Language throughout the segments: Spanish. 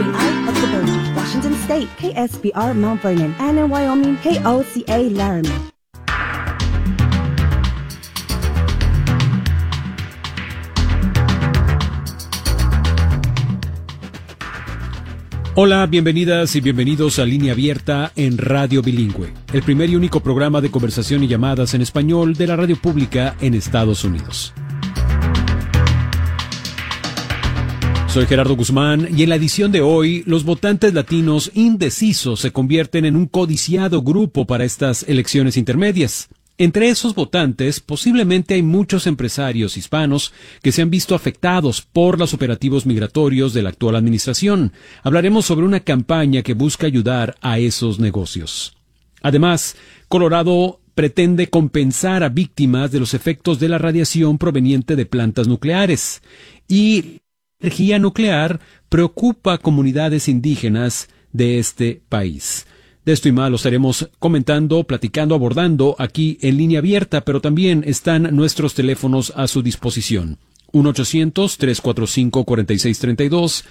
I of Kaboji, Washington State, KSBR Mount Vernon, and in Wyoming, KOCA Laramie. Hola, bienvenidas y bienvenidos a Línea Abierta en Radio Bilingüe, el primer y único programa de conversación y llamadas en español de la radio pública en Estados Unidos. Soy Gerardo Guzmán y en la edición de hoy, los votantes latinos indecisos se convierten en un codiciado grupo para estas elecciones intermedias. Entre esos votantes, posiblemente hay muchos empresarios hispanos que se han visto afectados por los operativos migratorios de la actual administración. Hablaremos sobre una campaña que busca ayudar a esos negocios. Además, Colorado pretende compensar a víctimas de los efectos de la radiación proveniente de plantas nucleares. Y la energía nuclear preocupa a comunidades indígenas de este país. De esto y más lo estaremos comentando, platicando, abordando aquí en Línea Abierta, pero también están nuestros teléfonos a su disposición. 1-800-345-4632,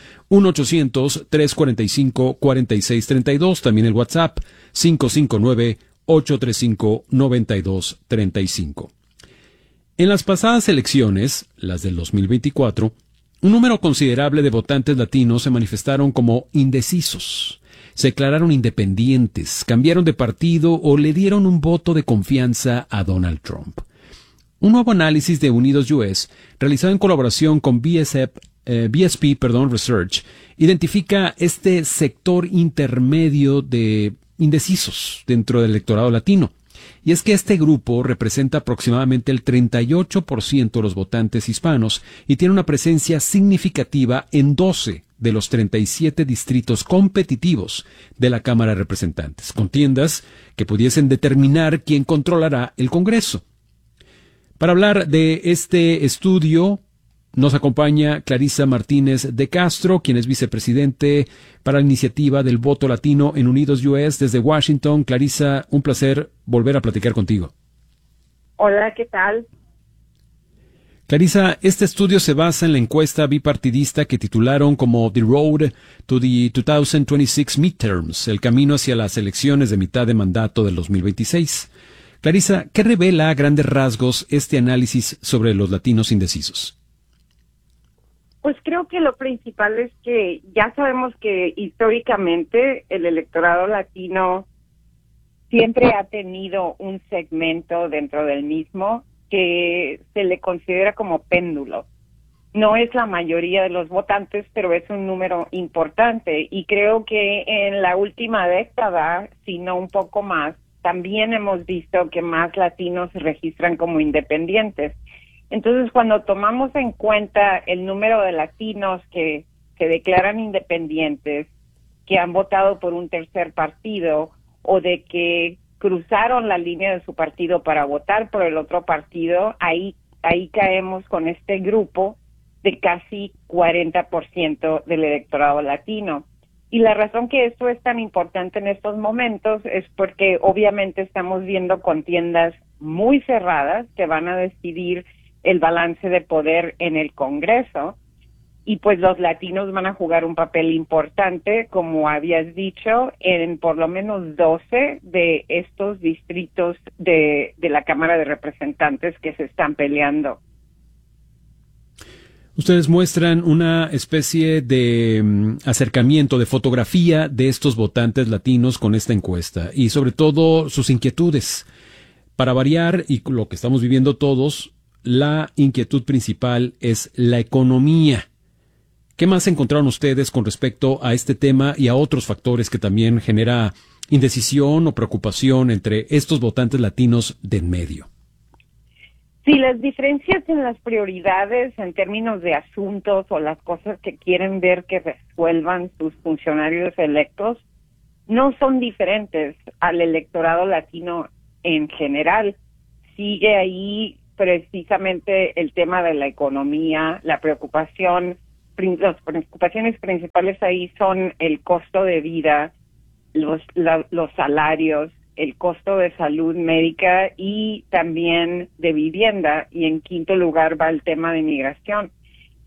1-800-345-4632, también el WhatsApp 559-835-9235. En las pasadas elecciones, las del 2024, un número considerable de votantes latinos se manifestaron como indecisos. Se declararon independientes, cambiaron de partido o le dieron un voto de confianza a Donald Trump. Un nuevo análisis de Unidos US, realizado en colaboración con BSP Research, identifica este sector intermedio de indecisos dentro del electorado latino. Y es que este grupo representa aproximadamente el 38% de los votantes hispanos y tiene una presencia significativa en 12 de los 37 distritos competitivos de la Cámara de Representantes, contiendas que pudiesen determinar quién controlará el Congreso. Para hablar de este estudio, nos acompaña Clarisa Martínez de Castro, quien es vicepresidente para la iniciativa del voto latino en Unidos US desde Washington. Clarisa, un placer volver a platicar contigo. Hola, ¿qué tal? Clarisa, este estudio se basa en la encuesta bipartidista que titularon como The Road to the 2026 Midterms, el camino hacia las elecciones de mitad de mandato del 2026. Clarisa, ¿qué revela a grandes rasgos este análisis sobre los latinos indecisos? Pues creo que lo principal es que ya sabemos que históricamente el electorado latino siempre ha tenido un segmento dentro del mismo que se le considera como péndulo. No es la mayoría de los votantes, pero es un número importante. Y creo que en la última década, si no un poco más, también hemos visto que más latinos se registran como independientes. Entonces, cuando tomamos en cuenta el número de latinos que se declaran independientes, que han votado por un tercer partido o de que cruzaron la línea de su partido para votar por el otro partido, ahí caemos con este grupo de casi 40% del electorado latino. Y la razón que esto es tan importante en estos momentos es porque obviamente estamos viendo contiendas muy cerradas que van a decidir el balance de poder en el Congreso, y pues los latinos van a jugar un papel importante, como habías dicho, en por lo menos 12 de estos distritos de la Cámara de Representantes que se están peleando. Ustedes muestran una especie de acercamiento, de fotografía de estos votantes latinos con esta encuesta, y sobre todo sus inquietudes. Para variar, y lo que estamos viviendo todos, la inquietud principal es la economía. ¿Qué más encontraron ustedes con respecto a este tema y a otros factores que también genera indecisión o preocupación entre estos votantes latinos de en medio? Sí, las diferencias en las prioridades en términos de asuntos o las cosas que quieren ver que resuelvan sus funcionarios electos no son diferentes al electorado latino en general. Sigue ahí precisamente el tema de la economía, las preocupaciones principales ahí son el costo de vida, los salarios, el costo de salud médica y también de vivienda, y en quinto lugar va el tema de migración.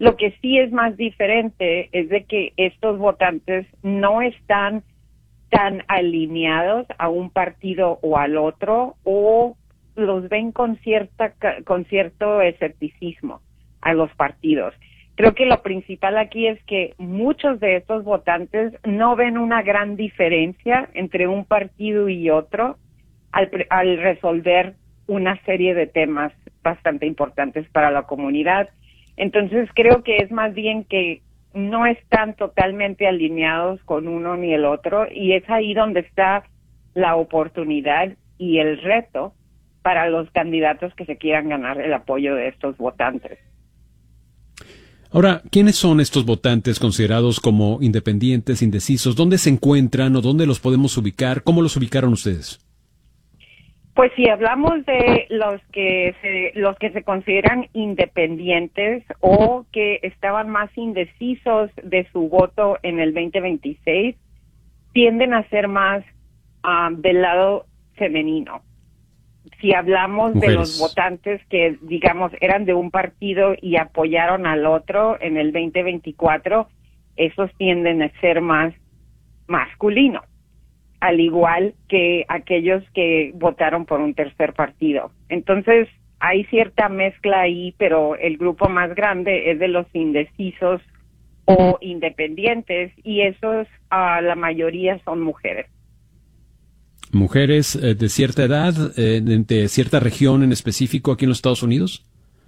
Lo que sí es más diferente es de que estos votantes no están tan alineados a un partido o al otro, o los ven con cierto escepticismo a los partidos. Creo que lo principal aquí es que muchos de estos votantes no ven una gran diferencia entre un partido y otro al resolver una serie de temas bastante importantes para la comunidad. Entonces creo que es más bien que no están totalmente alineados con uno ni el otro, y es ahí donde está la oportunidad y el reto para los candidatos que se quieran ganar el apoyo de estos votantes. Ahora, ¿quiénes son estos votantes considerados como independientes, indecisos? ¿Dónde se encuentran o dónde los podemos ubicar? ¿Cómo los ubicaron ustedes? Pues si hablamos de los que se consideran independientes o que estaban más indecisos de su voto en el 2026, tienden a ser más del lado femenino. Si hablamos Mujeres. de los votantes que, digamos, eran de un partido y apoyaron al otro en el 2024, esos tienden a ser más masculinos, al igual que aquellos que votaron por un tercer partido. Entonces, hay cierta mezcla ahí, pero el grupo más grande es de los indecisos o independientes, y esos, la mayoría son mujeres. ¿Mujeres de cierta edad, de cierta región en específico aquí en los Estados Unidos?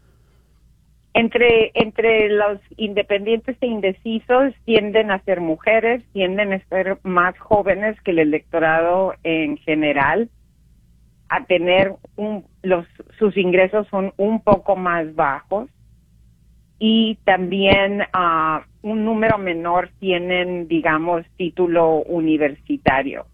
Entre los independientes e indecisos tienden a ser mujeres, tienden a ser más jóvenes que el electorado en general, a tener sus ingresos son un poco más bajos, y también un número menor tienen, digamos, título universitario.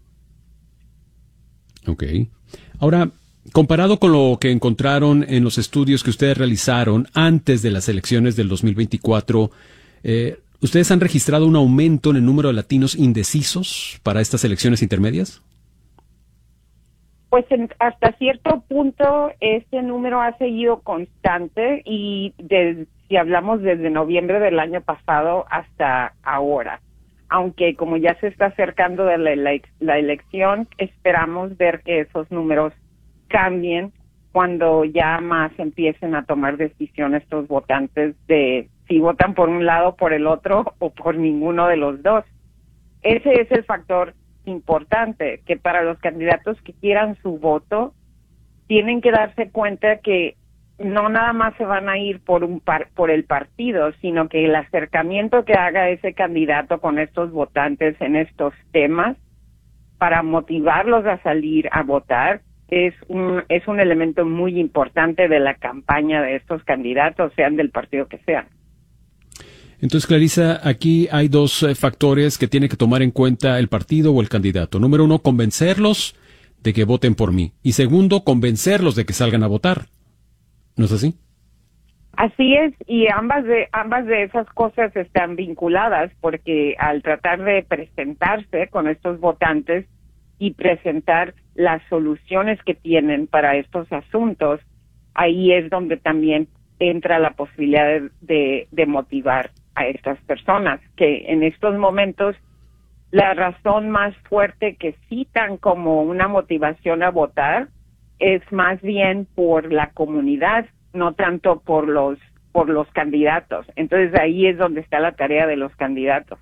Ok. Ahora, comparado con lo que encontraron en los estudios que ustedes realizaron antes de las elecciones del 2024, ¿ustedes han registrado un aumento en el número de latinos indecisos para estas elecciones intermedias? Pues hasta cierto punto este número ha seguido constante, y si hablamos desde noviembre del año pasado hasta ahora. Aunque como ya se está acercando de la elección, esperamos ver que esos números cambien cuando ya más empiecen a tomar decisiones estos votantes de si votan por un lado, por el otro o por ninguno de los dos. Ese es el factor importante, que para los candidatos que quieran su voto, tienen que darse cuenta que no nada más se van a ir por el partido, sino que el acercamiento que haga ese candidato con estos votantes en estos temas para motivarlos a salir a votar es un elemento muy importante de la campaña de estos candidatos, sean del partido que sean. Entonces, Clarisa, aquí hay dos factores que tiene que tomar en cuenta el partido o el candidato. Número uno, convencerlos de que voten por mí. Y segundo, convencerlos de que salgan a votar. ¿No es así? Así es, y ambas de esas cosas están vinculadas, porque al tratar de presentarse con estos votantes y presentar las soluciones que tienen para estos asuntos, ahí es donde también entra la posibilidad de motivar a estas personas, que en estos momentos la razón más fuerte que citan como una motivación a votar es más bien por la comunidad, no tanto por los candidatos. Entonces ahí es donde está la tarea de los candidatos.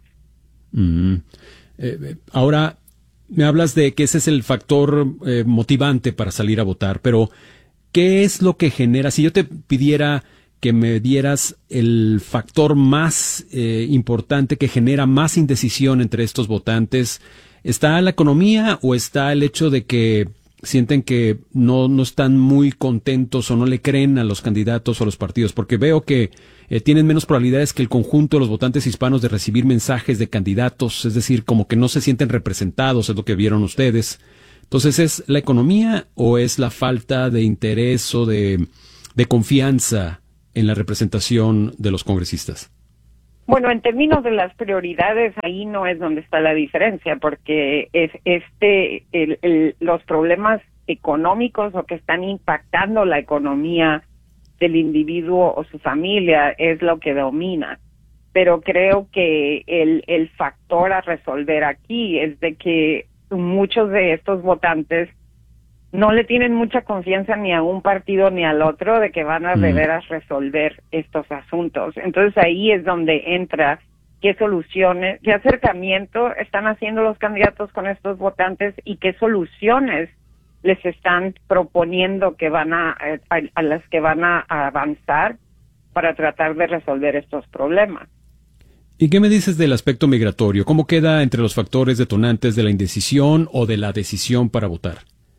Ahora, me hablas de que ese es el factor motivante para salir a votar, pero ¿qué es lo que genera? Si yo te pidiera que me dieras el factor más importante que genera más indecisión entre estos votantes, ¿está la economía o está el hecho de que sienten que no están muy contentos o no le creen a los candidatos o a los partidos? Porque veo que tienen menos probabilidades que el conjunto de los votantes hispanos de recibir mensajes de candidatos, es decir, como que no se sienten representados, es lo que vieron ustedes. Entonces, ¿es la economía o es la falta de interés o de confianza en la representación de los congresistas? Bueno, en términos de las prioridades, ahí no es donde está la diferencia, porque es los problemas económicos o que están impactando la economía del individuo o su familia es lo que domina. Pero creo que el factor a resolver aquí es de que muchos de estos votantes no le tienen mucha confianza ni a un partido ni al otro de que van a de veras resolver estos asuntos. Entonces ahí es donde entra qué soluciones, qué acercamiento están haciendo los candidatos con estos votantes y qué soluciones les están proponiendo que van a las que van a avanzar para tratar de resolver estos problemas. ¿Y qué me dices del aspecto migratorio? ¿Cómo queda entre los factores detonantes de la indecisión o de la decisión para votar?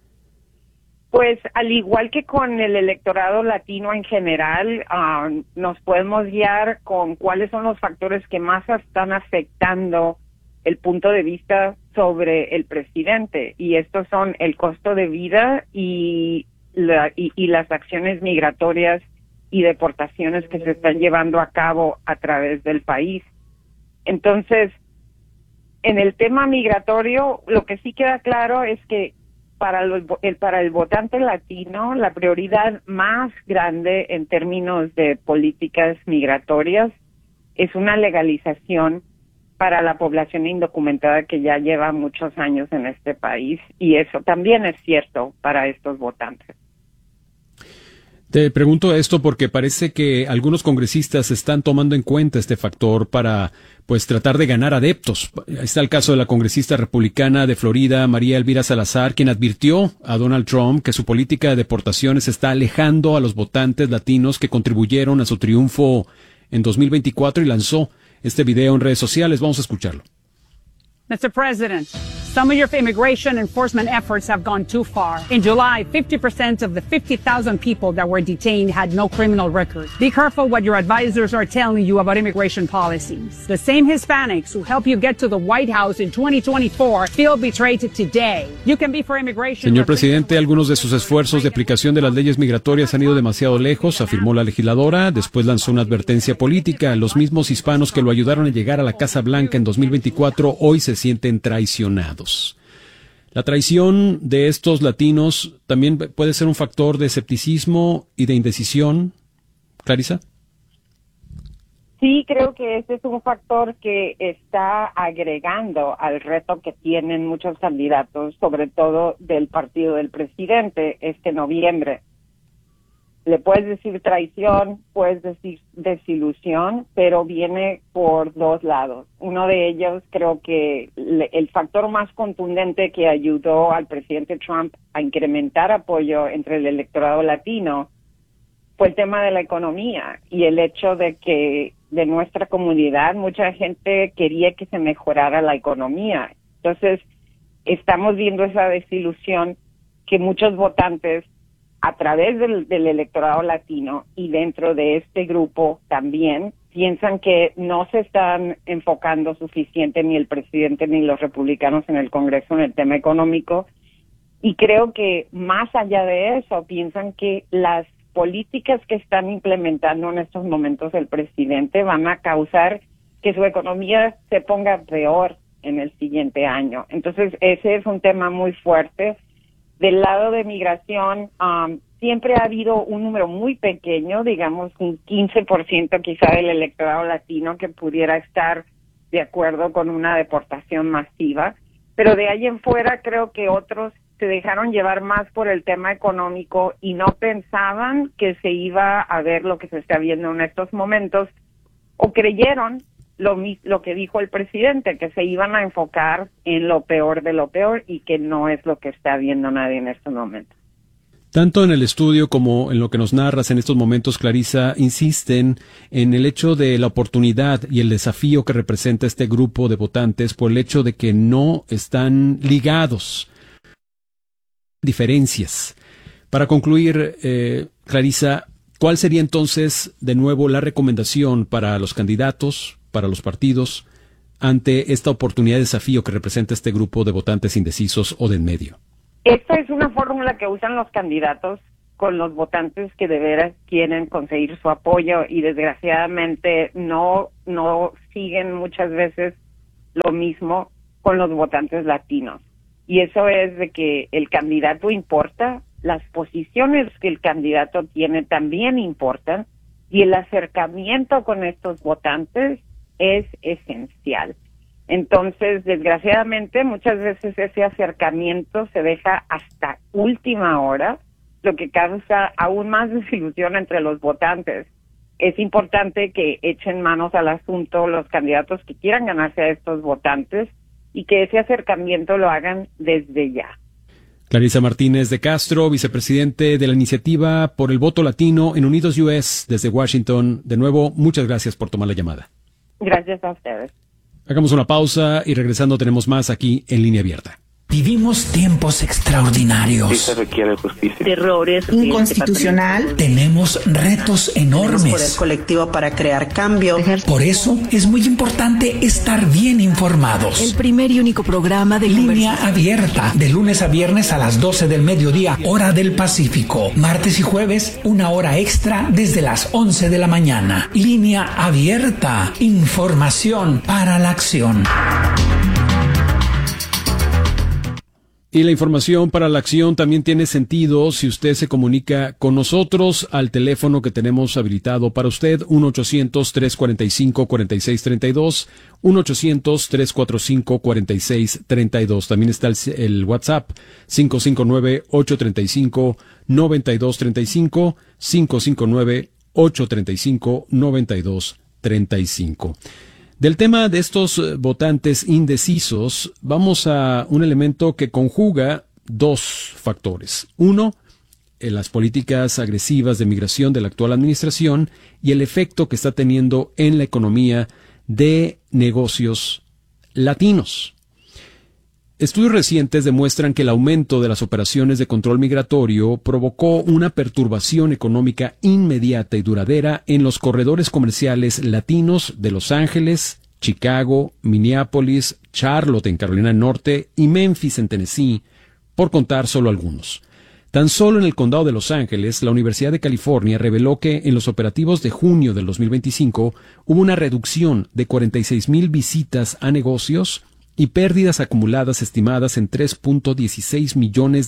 Pues al igual que con el electorado latino en general, nos podemos guiar con cuáles son los factores que más están afectando el punto de vista sobre el presidente. Y estos son el costo de vida y las acciones migratorias y deportaciones que se están llevando a cabo a través del país. Entonces, en el tema migratorio, lo que sí queda claro es que para el votante latino, la prioridad más grande en términos de políticas migratorias es una legalización para la población indocumentada que ya lleva muchos años en este país, y eso también es cierto para estos votantes. Te pregunto esto porque parece que algunos congresistas están tomando en cuenta este factor para, pues, tratar de ganar adeptos. Está el caso de la congresista republicana de Florida, María Elvira Salazar, quien advirtió a Donald Trump que su política de deportaciones está alejando a los votantes latinos que contribuyeron a su triunfo en 2024 y lanzó este video en redes sociales. Vamos a escucharlo. Mr. President, some of your immigration enforcement efforts have gone too far. In July, 50% of the 50,000 people that were detained had no criminal record. Be careful what your advisors are telling you about immigration policies. The same Hispanics who helped you get to the White House in 2024 feel betrayed today. You can be for immigration. Señor presidente, algunos de sus esfuerzos de aplicación de las leyes migratorias han ido demasiado lejos, afirmó la legisladora. Después lanzó una advertencia política. Los mismos hispanos que lo ayudaron a llegar a la Casa Blanca en 2024 hoy se sienten traicionados. La traición de estos latinos también puede ser un factor de escepticismo y de indecisión, Clarisa. Sí, creo que este es un factor que está agregando al reto que tienen muchos candidatos, sobre todo del partido del presidente, este noviembre. Le puedes decir traición, puedes decir desilusión, pero viene por dos lados. Uno de ellos, creo que el factor más contundente que ayudó al presidente Trump a incrementar apoyo entre el electorado latino fue el tema de la economía y el hecho de que de nuestra comunidad mucha gente quería que se mejorara la economía. Entonces, estamos viendo esa desilusión que muchos votantes a través del electorado latino y dentro de este grupo también piensan que no se están enfocando suficiente ni el presidente ni los republicanos en el Congreso en el tema económico, y creo que más allá de eso piensan que las políticas que están implementando en estos momentos el presidente van a causar que su economía se ponga peor en el siguiente año. Entonces ese es un tema muy fuerte. Del lado de migración, siempre ha habido un número muy pequeño, digamos un 15% quizá del electorado latino que pudiera estar de acuerdo con una deportación masiva, pero de ahí en fuera creo que otros se dejaron llevar más por el tema económico y no pensaban que se iba a ver lo que se está viendo en estos momentos, o creyeron lo que dijo el presidente, que se iban a enfocar en lo peor de lo peor y que no es lo que está viendo nadie en estos momentos. Tanto en el estudio como en lo que nos narras en estos momentos, Clarisa, insisten en el hecho de la oportunidad y el desafío que representa este grupo de votantes por el hecho de que no están ligados. Diferencias. Para concluir, Clarisa, ¿cuál sería entonces de nuevo la recomendación para los candidatos, para los partidos, ante esta oportunidad de desafío que representa este grupo de votantes indecisos o de en medio? Esta es una fórmula que usan los candidatos con los votantes que de veras quieren conseguir su apoyo y desgraciadamente no siguen muchas veces lo mismo con los votantes latinos. Y eso es de que el candidato importa, las posiciones que el candidato tiene también importan, y el acercamiento con estos votantes es esencial. Entonces, desgraciadamente, muchas veces ese acercamiento se deja hasta última hora, lo que causa aún más desilusión entre los votantes. Es importante que echen manos al asunto los candidatos que quieran ganarse a estos votantes y que ese acercamiento lo hagan desde ya. Clarisa Martínez de Castro, vicepresidente de la Iniciativa por el Voto Latino en Unidos US desde Washington. De nuevo, muchas gracias por tomar la llamada. Gracias a ustedes. Hagamos una pausa y regresando tenemos más aquí en Línea Abierta. Vivimos tiempos extraordinarios. Sí se requiere justicia. Terrores. Inconstitucional. Tenemos retos enormes. Poder colectivo para crear cambio. Por eso es muy importante estar bien informados. El primer y único programa de Línea Abierta, de lunes a viernes a las 12 del mediodía, hora del Pacífico. Martes y jueves, 1 hora extra desde las 11 de la mañana. Línea Abierta, información para la acción. Y la información para la acción también tiene sentido si usted se comunica con nosotros al teléfono que tenemos habilitado para usted, 1-800-345-4632, 1-800-345-4632. También está el WhatsApp, 559-835-9235, 559-835-9235. Del tema de estos votantes indecisos, vamos a un elemento que conjuga dos factores. Uno, las políticas agresivas de migración de la actual administración y el efecto que está teniendo en la economía de negocios latinos. Estudios recientes demuestran que el aumento de las operaciones de control migratorio provocó una perturbación económica inmediata y duradera en los corredores comerciales latinos de Los Ángeles, Chicago, Minneapolis, Charlotte en Carolina del Norte y Memphis en Tennessee, por contar solo algunos. Tan solo en el condado de Los Ángeles, la Universidad de California reveló que en los operativos de junio del 2025 hubo una reducción de 46,000 visitas a negocios y pérdidas acumuladas estimadas en $3.16 millones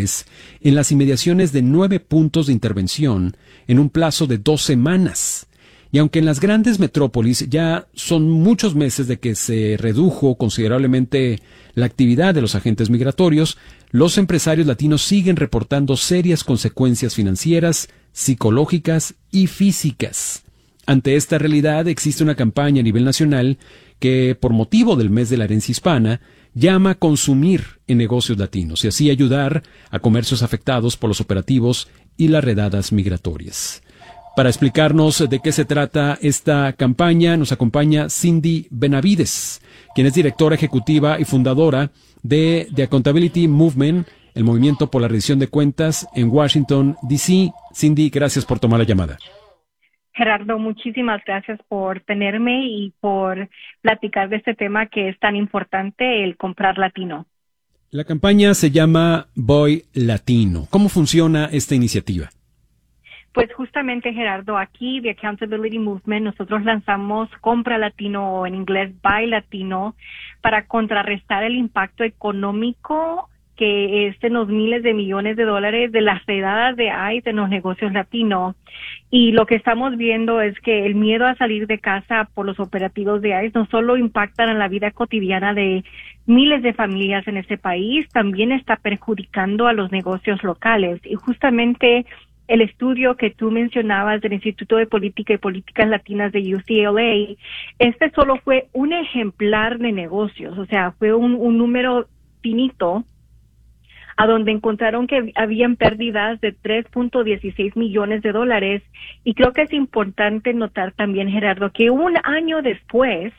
en las inmediaciones de 9 puntos de intervención en un plazo de 2 semanas. Y aunque en las grandes metrópolis ya son muchos meses de que se redujo considerablemente la actividad de los agentes migratorios, los empresarios latinos siguen reportando serias consecuencias financieras, psicológicas y físicas. Ante esta realidad existe una campaña a nivel nacional que, por motivo del mes de la herencia hispana, llama a consumir en negocios latinos y así ayudar a comercios afectados por los operativos y las redadas migratorias. Para explicarnos de qué se trata esta campaña, nos acompaña Cindy Benavides, quien es directora ejecutiva y fundadora de The Accountability Movement, el movimiento por la rendición de cuentas en Washington, D.C. Cindy, gracias por tomar la llamada. Gerardo, muchísimas gracias por tenerme y por platicar de este tema que es tan importante, el comprar latino. La campaña se llama Voy Latino. ¿Cómo funciona esta iniciativa? Pues justamente, Gerardo, aquí The Accountability Movement, nosotros lanzamos Compra Latino, o en inglés Buy Latino, para contrarrestar el impacto económico que es en los miles de millones de dólares de las redadas de ICE en los negocios latinos. Y lo que estamos viendo es que el miedo a salir de casa por los operativos de ICE no solo impactan en la vida cotidiana de miles de familias en este país, también está perjudicando a los negocios locales. Y justamente el estudio que tú mencionabas del Instituto de Política y Políticas Latinas de UCLA, este solo fue un ejemplar de negocios, o sea, fue un número finito, a donde encontraron que habían pérdidas de $3.16 millones. Y creo que es importante notar también, Gerardo, que un año después,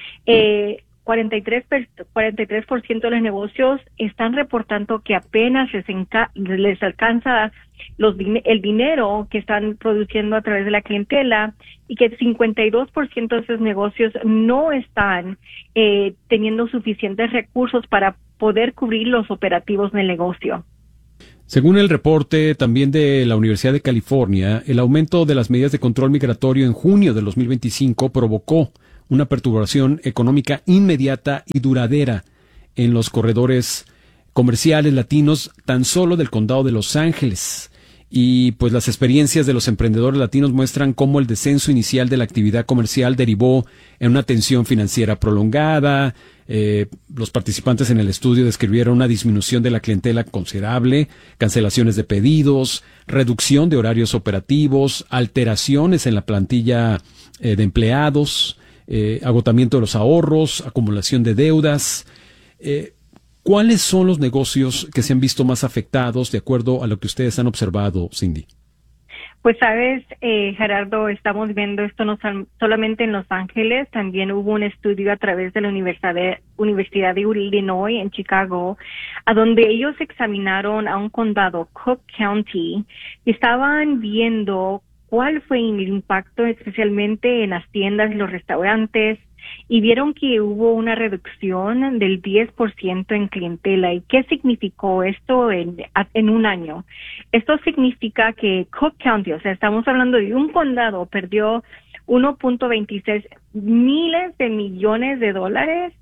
43% de los negocios están reportando que apenas les alcanza el dinero que están produciendo a través de la clientela, y que 52% de esos negocios no están teniendo suficientes recursos para poder cubrir los operativos del negocio. Según el reporte también de la Universidad de California, el aumento de las medidas de control migratorio en junio de 2025 provocó una perturbación económica inmediata y duradera en los corredores comerciales latinos tan solo del condado de Los Ángeles. Y pues las experiencias de los emprendedores latinos muestran cómo el descenso inicial de la actividad comercial derivó en una tensión financiera prolongada. Los participantes en el estudio describieron una disminución de la clientela considerable, cancelaciones de pedidos, reducción de horarios operativos, alteraciones en la plantilla de empleados, agotamiento de los ahorros, acumulación de deudas. ¿Cuáles son los negocios que se han visto más afectados de acuerdo a lo que ustedes han observado, Cindy? Pues sabes, Gerardo, estamos viendo esto no solamente en Los Ángeles, también hubo un estudio a través de la Universidad de Illinois en Chicago, a donde ellos examinaron a un condado, Cook County, y estaban viendo cuál fue el impacto especialmente en las tiendas y los restaurantes, y vieron que hubo una reducción del 10% en clientela. ¿Y qué significó esto en un año? Esto significa que Cook County, o sea, estamos hablando de un condado, perdió 1.26 miles de millones de dólares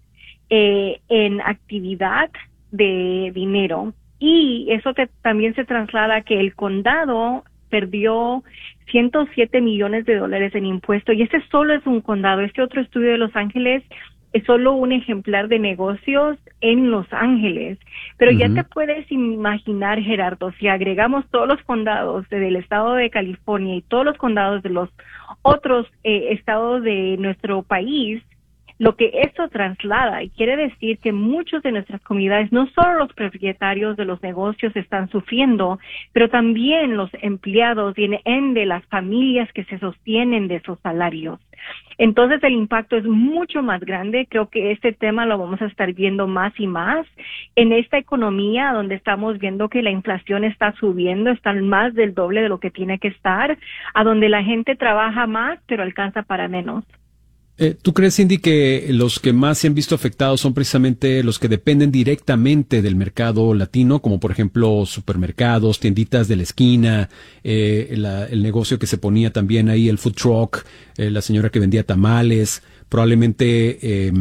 en actividad de dinero. Y eso también se traslada a que el condado perdió 107 millones de dólares en impuestos, y este solo es un condado. Este otro estudio de Los Ángeles es solo un ejemplar de negocios en Los Ángeles. Pero ya te puedes imaginar, Gerardo, si agregamos todos los condados del estado de California y todos los condados de los otros estados de nuestro país, lo que eso traslada, y quiere decir que muchos de nuestras comunidades, no solo los propietarios de los negocios están sufriendo, pero también los empleados y de las familias que se sostienen de sus salarios. Entonces el impacto es mucho más grande. Creo que este tema lo vamos a estar viendo más y más en esta economía donde estamos viendo que la inflación está subiendo, está más del doble de lo que tiene que estar, a donde la gente trabaja más pero alcanza para menos. ¿Tú crees, Cindy, que los que más se han visto afectados son precisamente los que dependen directamente del mercado latino, como por ejemplo supermercados, tienditas de la esquina, el negocio que se ponía también ahí, el food truck, la señora que vendía tamales, probablemente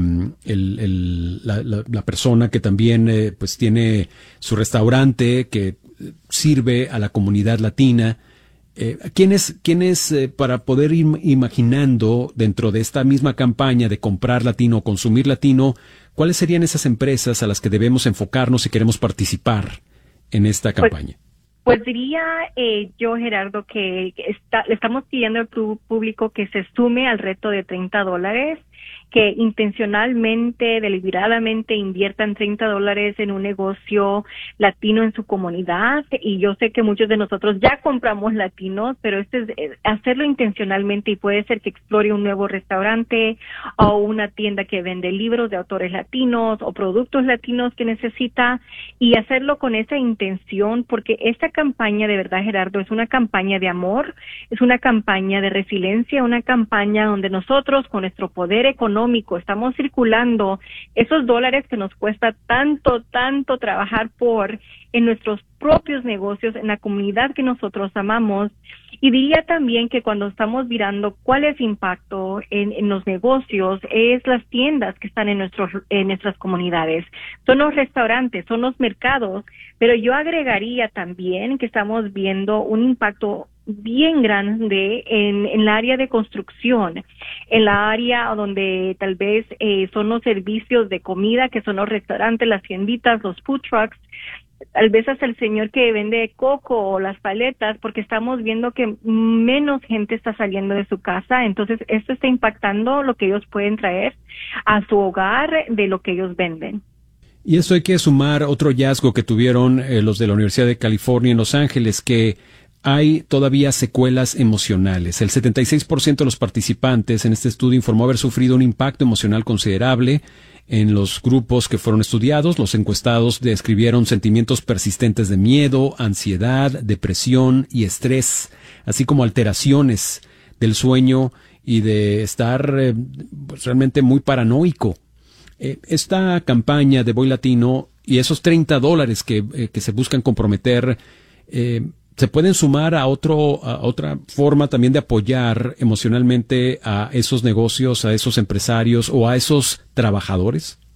la persona que también pues tiene su restaurante que sirve a la comunidad latina? ¿Quiénes para poder ir imaginando dentro de esta misma campaña de comprar latino, consumir latino, cuáles serían esas empresas a las que debemos enfocarnos si queremos participar en esta campaña? Pues diría yo, Gerardo, que le estamos pidiendo al público que se sume al reto de $30, que intencionalmente, deliberadamente inviertan $30 en un negocio latino en su comunidad. Y yo sé que muchos de nosotros ya compramos latinos, pero es hacerlo intencionalmente, y puede ser que explore un nuevo restaurante o una tienda que vende libros de autores latinos o productos latinos que necesita, y hacerlo con esa intención, porque esta campaña, de verdad, Gerardo, es una campaña de amor, es una campaña de resiliencia, una campaña donde nosotros, con nuestro poder económico, estamos circulando esos dólares que nos cuesta tanto trabajar en nuestros propios negocios, en la comunidad que nosotros amamos. Y diría también que cuando estamos mirando cuál es el impacto en los negocios, es las tiendas que están en nuestras comunidades, son los restaurantes, son los mercados, pero yo agregaría también que estamos viendo un impacto bien grande en el área de construcción, en la área donde tal vez son los servicios de comida, que son los restaurantes, las tienditas, los food trucks, tal vez hasta el señor que vende coco o las paletas, porque estamos viendo que menos gente está saliendo de su casa. Entonces esto está impactando lo que ellos pueden traer a su hogar de lo que ellos venden. Y esto hay que sumar otro hallazgo que tuvieron los de la Universidad de California en Los Ángeles, que hay todavía secuelas emocionales. El 76% de los participantes en este estudio informó haber sufrido un impacto emocional considerable en los grupos que fueron estudiados. Los encuestados describieron sentimientos persistentes de miedo, ansiedad, depresión y estrés, así como alteraciones del sueño y de estar pues, realmente muy paranoico. Esta campaña de Voy Latino y esos $30 que se buscan comprometer se pueden sumar a otra forma también de apoyar emocionalmente a esos negocios, a esos empresarios o a esos trabajadores.